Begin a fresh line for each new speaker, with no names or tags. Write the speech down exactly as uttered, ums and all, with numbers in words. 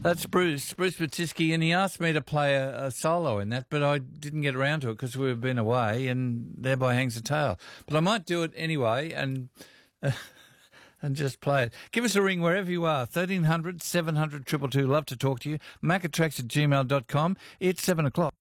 That's Bruce, Bruce Batisky, and he asked me to play a, a solo in that, but I didn't get around to it because we've been away, and thereby hangs the tale. But I might do it anyway, and uh, and just play it. Give us a ring wherever you are, thirteen hundred, seven hundred, two two two. Love to talk to you. macatracks at gmail dot com. It's seven o'clock.